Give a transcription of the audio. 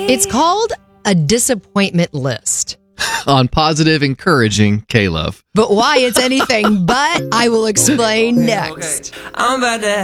It's called a disappointment list. On Positive Encouraging K-Love. But why it's anything but, I will explain next. I'm about to